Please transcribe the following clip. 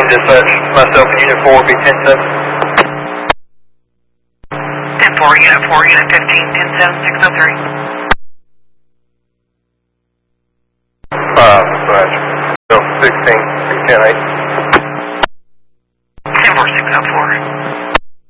dispatch. Myself and Unit 4 would be 10-7. 10-4, Unit 4, Unit 15, 10-7, 603. 5, dispatch. Myself 16, 10-8. 10-4, 604.